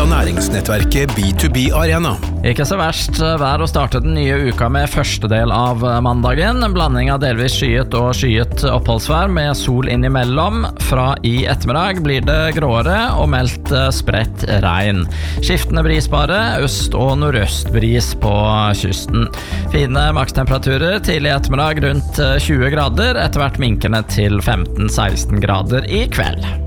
av næringsnettverket B2B Arena. Ikke så verst vær å starte den nye uka med første del av mandagen. En blanding av delvis skyet og skyet oppholdsvær med sol innimellom. Fra i ettermiddag blir det gråere og meldt spredt regn. Skiftende brisbare, øst- og nordøstbris på kysten. Fine makstemperaturer tidlig ettermiddag rundt 20 grader, etter hvert minkende til 15-16 grader i kveld.